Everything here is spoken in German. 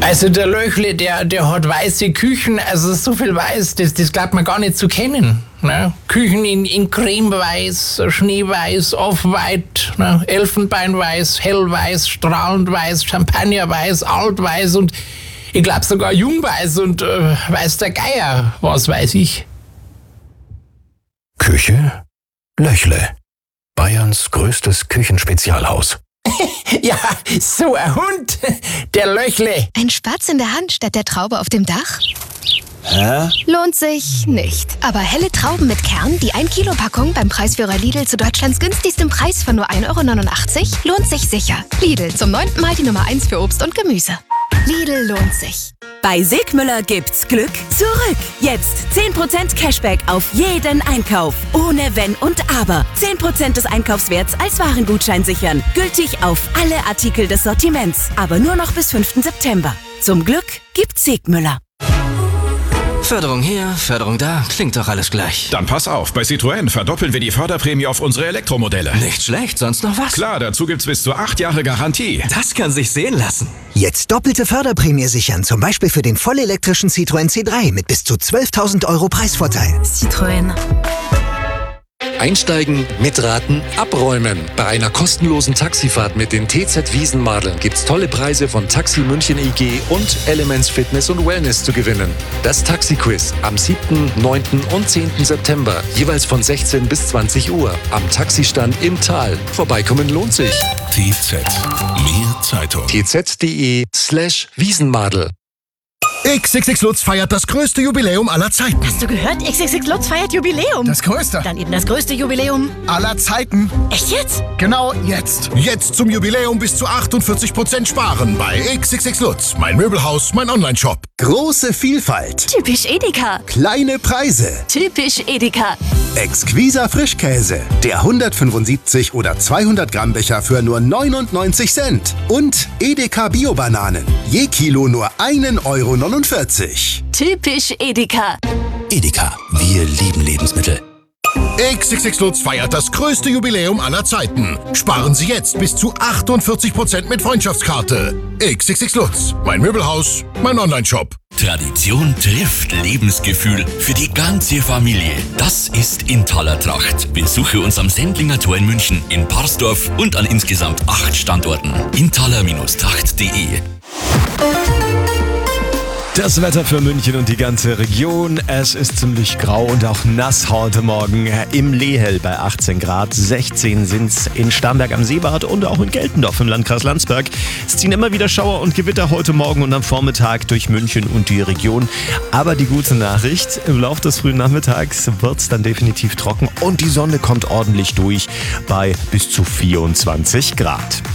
Also der Löchle, der hat weiße Küchen, also so viel weiß, das glaubt man gar nicht zu kennen. Ne? Küchen in cremeweiß, schneeweiß, off-white, ne? Elfenbeinweiß, hellweiß, strahlend weiß, champagnerweiß, altweiß und ich glaube sogar jungweiß und weiß der Geier, was weiß ich. Küche Löchle. Bayerns größtes Küchenspezialhaus. Ja, so ein Hund, der Löchle. Ein Spatz in der Hand statt der Traube auf dem Dach? Hä? Lohnt sich nicht. Aber helle Trauben mit Kern, die 1-Kilo-Packung beim Preisführer Lidl zu Deutschlands günstigstem Preis von nur 1,89 € lohnt sich sicher. Lidl, zum 9. Mal die Nummer 1 für Obst und Gemüse. Lidl lohnt sich. Bei Sigmüller gibt's Glück zurück. Jetzt 10% Cashback auf jeden Einkauf. Ohne Wenn und Aber. 10% des Einkaufswerts als Warengutschein sichern. Gültig auf alle Artikel des Sortiments. Aber nur noch bis 5. September. Zum Glück gibt's Sigmüller. Förderung hier, Förderung da, klingt doch alles gleich. Dann pass auf, bei Citroën verdoppeln wir die Förderprämie auf unsere Elektromodelle. Nicht schlecht, sonst noch was? Klar, dazu gibt's bis zu 8 Jahre Garantie. Das kann sich sehen lassen. Jetzt doppelte Förderprämie sichern, zum Beispiel für den vollelektrischen Citroën C3 mit bis zu 12.000 € Preisvorteil. Citroën. Einsteigen, mitraten, abräumen. Bei einer kostenlosen Taxifahrt mit den TZ Wiesenmadeln gibt's tolle Preise von Taxi München IG und Elements Fitness und Wellness zu gewinnen. Das Taxi-Quiz am 7., 9. und 10. September, jeweils von 16 bis 20 Uhr. Am Taxistand im Tal. Vorbeikommen lohnt sich. TZ. Mehr Zeitung. tz.de/Wiesenmadel. XXX Lutz feiert das größte Jubiläum aller Zeiten. Hast du gehört? XXX Lutz feiert Jubiläum. Das größte. Dann eben das größte Jubiläum Aller Zeiten. Echt jetzt? Genau jetzt. Jetzt zum Jubiläum bis zu 48% sparen bei XXX Lutz. Mein Möbelhaus, mein Onlineshop. Große Vielfalt. Typisch Edeka. Kleine Preise. Typisch Edeka. Exquiser Frischkäse. Der 175 oder 200 Gramm Becher für nur 99 Cent. Und Edeka Bio-Bananen. Je Kilo nur 1,49 €. Typisch Edeka. Edeka. Wir lieben Lebensmittel. XXX Lutz feiert das größte Jubiläum aller Zeiten. Sparen Sie jetzt bis zu 48% mit Freundschaftskarte. XXX Lutz. Mein Möbelhaus, mein Onlineshop. Tradition trifft Lebensgefühl für die ganze Familie. Das ist Intaler Tracht. Besuche uns am Sendlinger Tor in München, in Parsdorf und an insgesamt 8 Standorten. Intaler-tracht.de. Das Wetter für München und die ganze Region. Es ist ziemlich grau und auch nass heute Morgen. Im Lehel bei 18 Grad, 16 sind's in Starnberg am Seebad und auch in Geltendorf im Landkreis Landsberg. Es ziehen immer wieder Schauer und Gewitter heute Morgen und am Vormittag durch München und die Region. Aber die gute Nachricht, im Laufe des frühen Nachmittags wird's dann definitiv trocken und die Sonne kommt ordentlich durch bei bis zu 24 Grad.